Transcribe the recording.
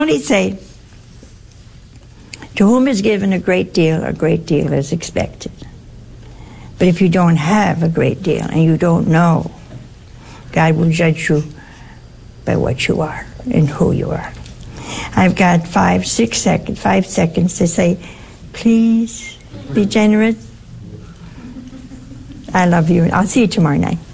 only say, to whom is given a great deal is expected. But if you don't have a great deal and you don't know, God will judge you by what you are and who you are. I've got 5 seconds to say, please be generous. I love you. I'll see you tomorrow night.